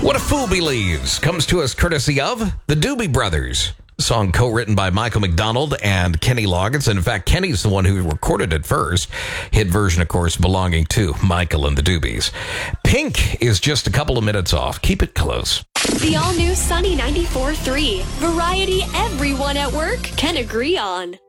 What a Fool Believes comes to us courtesy of the Doobie Brothers. A song co-written by Michael McDonald and Kenny Loggins. And in fact, Kenny's the one who recorded it first. Hit version, of course, belonging to Michael and the Doobies. Pink is just a couple of minutes off. Keep it close. The all-new Sunny 94.3. Variety everyone at work can agree on.